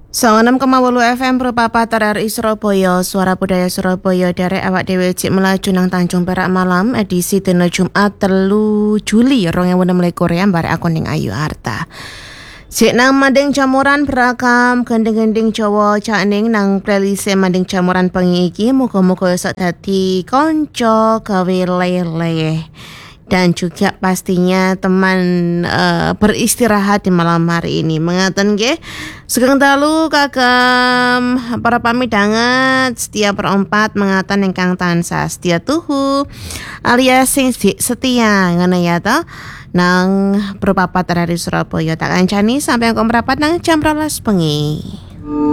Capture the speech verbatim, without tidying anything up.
Songonem koma wolu F M Perpapat R I Surabaya, Suara Budaya Surabaya dari awak dhewe cik melaju nang Tanjung Perak Malam edisi dina Jumat telu Juli rong ewu enam likur ya bare aku ning Ayu Arta. Cik nang manding jamuran beragam gending-gending Jawa cakning nang playlist manding jamuran bengi iki muga-muga iso dadi kanca gawe leleh. Dan juga pastinya teman uh, beristirahat di malam hari ini. Mengaten nggih, sugeng dalu kagem para pamidanget setia perempat mengatan ingkang tansah setia tuhu alias sing setia ngono ya to. Nang Perpapat dari Surabaya tak kancani sampai angka merapat nang jam rolas bengi.